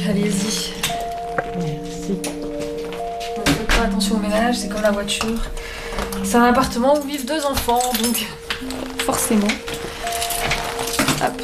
allez-y. Merci. Faites faire attention au ménage, c'est comme la voiture. C'est un appartement où vivent 2 enfants, donc forcément. Hop.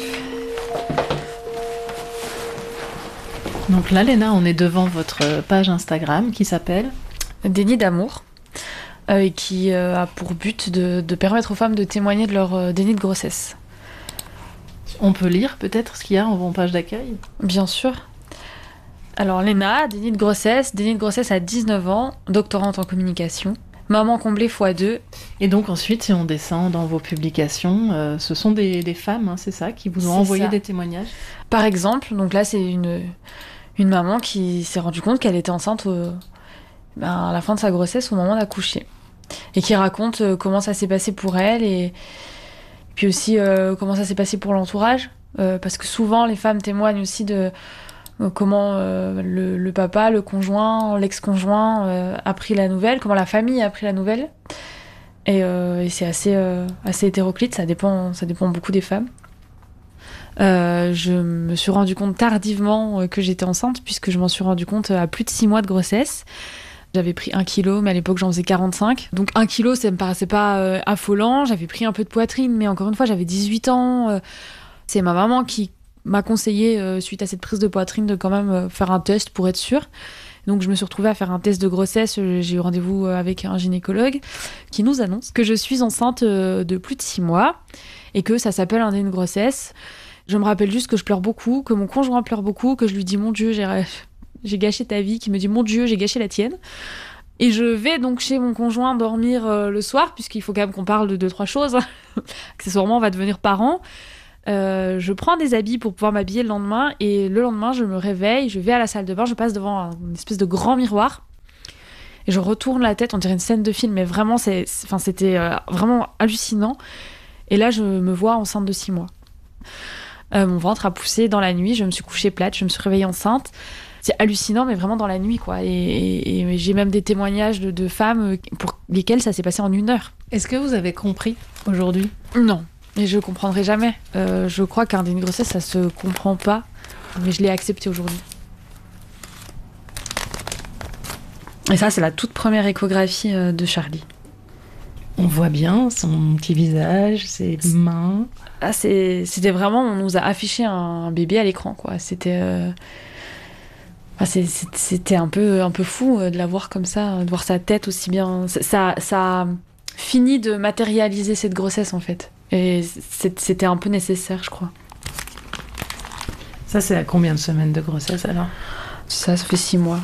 Donc là, Léna, on est devant votre page Instagram qui s'appelle Déni d'amour, et qui a pour but de permettre aux femmes de témoigner de leur déni de grossesse. On peut lire peut-être ce qu'il y a en page d'accueil ? Bien sûr. Alors Léna, déni de grossesse à 19 ans, doctorante en communication, maman comblée x2. Et donc ensuite, si on descend dans vos publications, ce sont des femmes, hein, c'est ça, qui vous ont envoyé des témoignages ? Par exemple, donc là c'est une maman qui s'est rendue compte qu'elle était enceinte à la fin de sa grossesse au moment d'accoucher. Et qui raconte comment ça s'est passé pour elle et puis aussi comment ça s'est passé pour l'entourage. Parce que souvent les femmes témoignent aussi de comment le papa, le conjoint, l'ex-conjoint a pris la nouvelle, comment la famille a pris la nouvelle. Et c'est assez hétéroclite, ça dépend beaucoup des femmes. Je me suis rendu compte tardivement que j'étais enceinte, puisque je m'en suis rendu compte à plus de 6 mois de grossesse. J'avais pris 1 kilo, mais à l'époque j'en faisais 45. Donc 1 kilo, ça me paraissait pas affolant. J'avais pris un peu de poitrine, mais encore une fois, j'avais 18 ans. C'est ma maman qui m'a conseillé, suite à cette prise de poitrine, de quand même faire un test pour être sûre. Donc je me suis retrouvée à faire un test de grossesse. J'ai eu rendez-vous avec un gynécologue qui nous annonce que je suis enceinte de plus de 6 mois et que ça s'appelle un déni de grossesse. Je me rappelle juste que je pleure beaucoup, que mon conjoint pleure beaucoup, que je lui dis « Mon Dieu, j'ai gâché ta vie », qui me dit « Mon Dieu, j'ai gâché la tienne ». Et je vais donc chez mon conjoint dormir le soir, puisqu'il faut quand même qu'on parle de 2-3 choses. Accessoirement, on va devenir parents. Je prends des habits pour pouvoir m'habiller le lendemain, et le lendemain, je me réveille, je vais à la salle de bain, je passe devant une espèce de grand miroir, et je retourne la tête, on dirait une scène de film, mais vraiment, c'était vraiment hallucinant. Et là, je me vois enceinte de 6 mois. Mon ventre a poussé dans la nuit, je me suis couchée plate, je me suis réveillée enceinte. C'est hallucinant, mais vraiment dans la nuit, quoi. Et j'ai même des témoignages de femmes pour lesquelles ça s'est passé en 1 heure. Est-ce que vous avez compris aujourd'hui ? Non, et je comprendrai jamais. Je crois qu'un déni de grossesse, ça se comprend pas, mais je l'ai accepté aujourd'hui. Et ça, c'est la toute première échographie de Charlie. On voit bien son petit visage, ses mains. Ah, c'était vraiment, on nous a affiché un bébé à l'écran, quoi. C'était un peu fou de la voir comme ça, de voir sa tête aussi bien. Ça a fini de matérialiser cette grossesse, en fait. Et c'était un peu nécessaire, je crois. Ça, c'est à combien de semaines de grossesse, alors ? Ça fait 6 mois.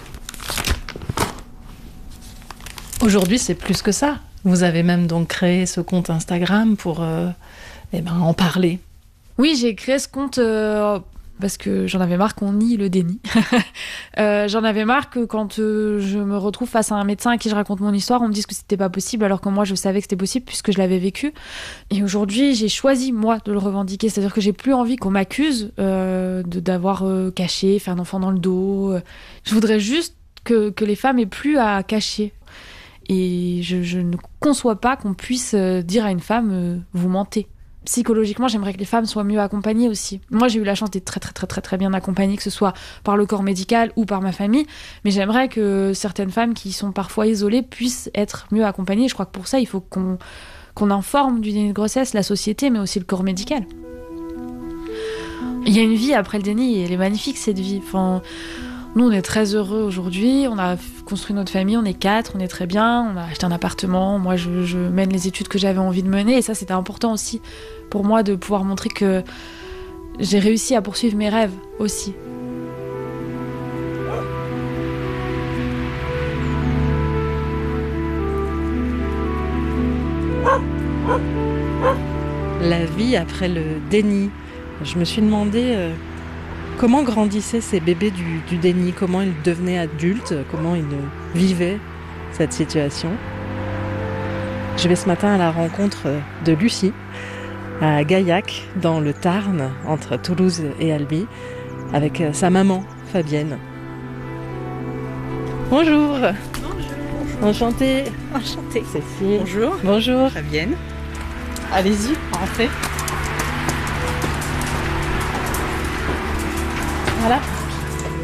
Aujourd'hui, c'est plus que ça. Vous avez même donc créé ce compte Instagram pour en parler. Oui, j'ai créé ce compte parce que j'en avais marre qu'on nie le déni. J'en avais marre que quand je me retrouve face à un médecin à qui je raconte mon histoire, on me dise que c'était pas possible alors que moi je savais que c'était possible puisque je l'avais vécu. Et aujourd'hui, j'ai choisi moi de le revendiquer, c'est-à-dire que j'ai plus envie qu'on m'accuse d'avoir caché, fait un enfant dans le dos. Je voudrais juste que les femmes aient plus à cacher. Et je ne conçois pas qu'on puisse dire à une femme vous mentez. Psychologiquement, j'aimerais que les femmes soient mieux accompagnées aussi. Moi, j'ai eu la chance d'être très, très, très, très, très bien accompagnée, que ce soit par le corps médical ou par ma famille. Mais j'aimerais que certaines femmes qui sont parfois isolées puissent être mieux accompagnées. Je crois que pour ça, il faut qu'on informe du déni de grossesse la société, mais aussi le corps médical. Il y a une vie après le déni et elle est magnifique, cette vie. Enfin, nous, on est très heureux aujourd'hui. On a construit notre famille, on est 4, on est très bien. On a acheté un appartement. Moi, je mène les études que j'avais envie de mener. Et ça, c'était important aussi pour moi de pouvoir montrer que j'ai réussi à poursuivre mes rêves aussi. La vie après le déni. Je me suis demandé comment grandissaient ces bébés du déni, comment ils devenaient adultes, comment ils vivaient cette situation. Je vais ce matin à la rencontre de Lucie, à Gaillac, dans le Tarn, entre Toulouse et Albi, avec sa maman, Fabienne. Bonjour. Bonjour. Enchantée. Enchantée. Cécile. Bonjour. Bonjour. Fabienne. Allez-y, rentrez. Voilà.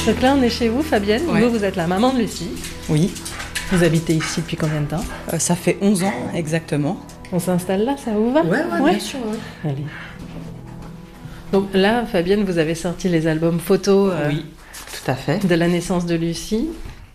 Donc là, on est chez vous, Fabienne. Ouais. Vous êtes la maman de Lucie. Oui, Vous habitez ici depuis combien de temps? ça fait 11 ans exactement. On s'installe là, ça vous va? Ouais, bien sûr. Allez. Donc là, Fabienne, vous avez sorti les albums photos Oui, tout à fait. de la naissance de Lucie.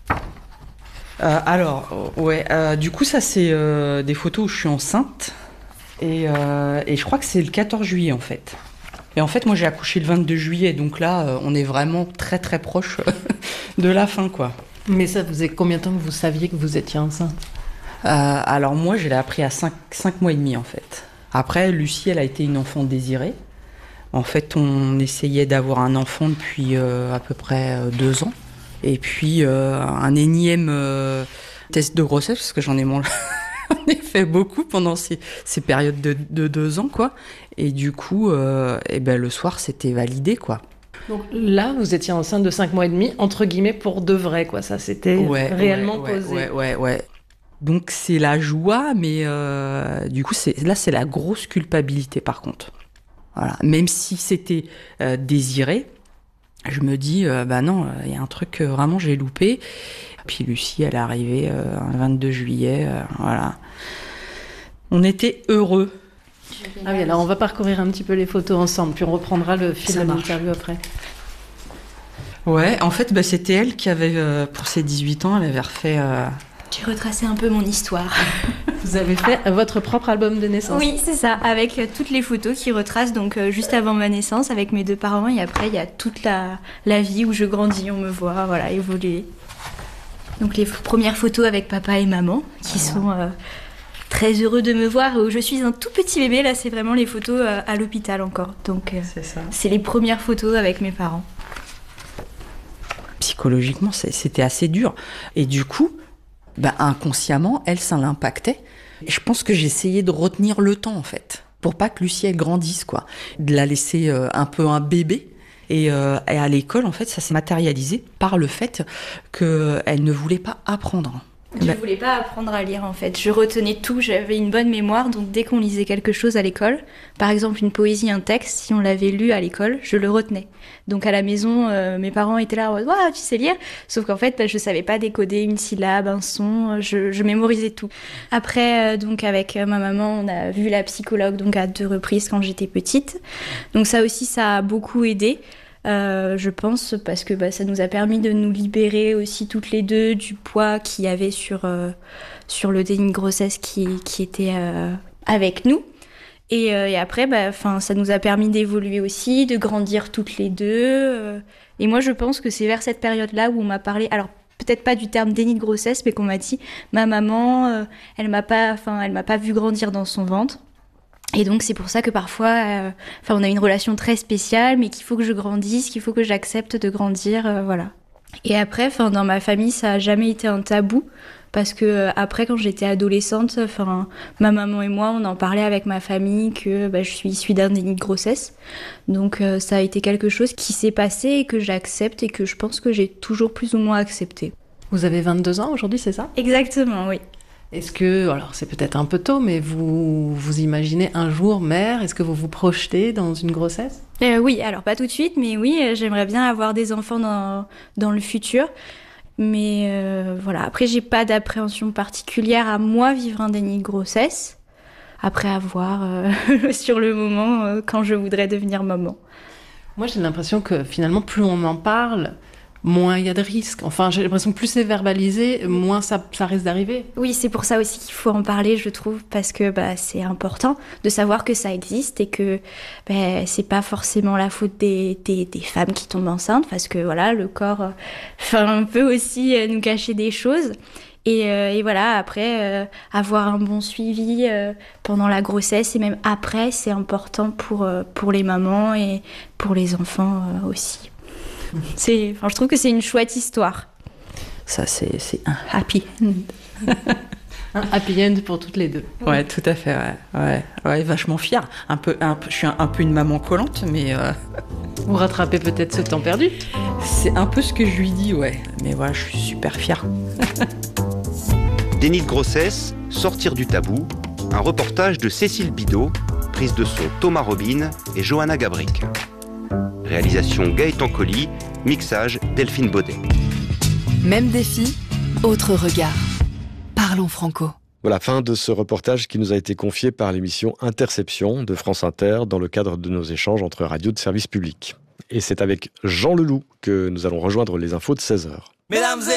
Du coup, ça, c'est des photos où je suis enceinte. Et je crois que c'est le 14 juillet, en fait. Et en fait, moi, j'ai accouché le 22 juillet. Donc là, on est vraiment très, très proche de la fin, quoi. Mais ça faisait combien de temps que vous saviez que vous étiez enceinte? Alors moi, je l'ai appris à 5 mois et demi, en fait. Après, Lucie, elle a été une enfant désirée. En fait, on essayait d'avoir un enfant depuis à peu près 2 ans. Et puis, un énième test de grossesse, parce que j'en ai fait beaucoup pendant ces périodes de 2 ans, quoi. Et du coup, le soir, c'était validé, quoi. Donc là, vous étiez enceinte de 5 mois et demi, entre guillemets, pour de vrai, quoi. Ça, c'était réellement posé. Ouais. Donc, c'est la joie, mais du coup, c'est la grosse culpabilité, par contre. Voilà. Même si c'était désiré, je me dis, non, il y a un truc vraiment j'ai loupé. Puis Lucie, elle est arrivée le 22 juillet, voilà. On était heureux. Ah oui, alors on va parcourir un petit peu les photos ensemble, puis on reprendra le fil Ça de marche. l'interview après. Ouais, en fait, c'était elle qui avait, pour ses 18 ans, elle avait refait... J'ai retracé un peu mon histoire. Vous avez fait votre propre album de naissance. Oui, c'est ça, avec toutes les photos qui retracent donc juste avant ma naissance avec mes 2 parents et après il y a toute la vie où je grandis, on me voit voilà évoluer. Donc les premières photos avec papa et maman qui sont très heureux de me voir où je suis un tout petit bébé. Là, c'est vraiment les photos à l'hôpital encore. Donc C'est ça. c'est les premières photos avec mes parents. Psychologiquement, c'était assez dur. Et du coup, inconsciemment, elle, ça l'impactait. Et je pense que j'essayais de retenir le temps, en fait, pour pas que Lucie, elle grandisse, quoi. De la laisser un peu un bébé. Et à l'école, en fait, ça s'est matérialisé par le fait qu'elle ne voulait pas apprendre. Je voulais pas apprendre à lire en fait, je retenais tout, j'avais une bonne mémoire, donc dès qu'on lisait quelque chose à l'école, par exemple une poésie, un texte, si on l'avait lu à l'école, je le retenais. Donc à la maison, mes parents étaient là, waouh, tu sais lire, sauf qu'en fait, je savais pas décoder une syllabe, un son, je mémorisais tout. Après, donc avec ma maman, on a vu la psychologue donc à 2 reprises quand j'étais petite, donc ça aussi, ça a beaucoup aidé. Je pense parce que ça nous a permis de nous libérer aussi toutes les deux du poids qu'il y avait sur le déni de grossesse qui était avec nous. Et après, ça nous a permis d'évoluer aussi, de grandir toutes les deux. Et moi, je pense que c'est vers cette période-là où on m'a parlé... Alors, peut-être pas du terme déni de grossesse, mais qu'on m'a dit, ma maman, elle m'a pas vu grandir dans son ventre. Et donc c'est pour ça que parfois, on a une relation très spéciale, mais qu'il faut que je grandisse, qu'il faut que j'accepte de grandir, voilà. Et après, dans ma famille, ça a jamais été un tabou, parce que après, quand j'étais adolescente, ma maman et moi, on en parlait avec ma famille que je suis issue d'un déni de grossesse. Donc ça a été quelque chose qui s'est passé et que j'accepte et que je pense que j'ai toujours plus ou moins accepté. Vous avez 22 ans aujourd'hui, c'est ça? Exactement, oui. Est-ce que, alors c'est peut-être un peu tôt, mais vous imaginez un jour mère? Est-ce que vous vous projetez dans une grossesse? Oui, alors pas tout de suite, mais oui, j'aimerais bien avoir des enfants dans le futur. Mais voilà, après j'ai pas d'appréhension particulière à moi vivre un déni de grossesse. Après à voir sur le moment quand je voudrais devenir maman. Moi j'ai l'impression que finalement plus on en parle, moins il y a de risques. Enfin, j'ai l'impression que plus c'est verbalisé, moins ça risque d'arriver. Oui, c'est pour ça aussi qu'il faut en parler, je trouve, parce que c'est important de savoir que ça existe et que c'est pas forcément la faute des femmes qui tombent enceintes, parce que voilà, le corps peut aussi nous cacher des choses. Et voilà, après, avoir un bon suivi pendant la grossesse et même après, c'est important pour les mamans et pour les enfants aussi. Je trouve que c'est une chouette histoire. Ça, c'est un happy end. Un happy end pour toutes les deux. Ouais, tout à fait, ouais, vachement fière. Je suis un peu une maman collante, mais... Vous rattrapez peut-être ce temps perdu? C'est un peu ce que je lui dis, ouais. Mais voilà, je suis super fière. Déni de grossesse, sortir du tabou, un reportage de Cécile Bidot, prise de son Thomas Robin et Johanna Gabric. Réalisation Gaëtan Colli, mixage Delphine Baudet. Même défi, autre regard. Parlons franco. Voilà, fin de ce reportage qui nous a été confié par l'émission Interception de France Inter dans le cadre de nos échanges entre radios de service public. Et c'est avec Jean Leloup que nous allons rejoindre les infos de 16h. Mesdames et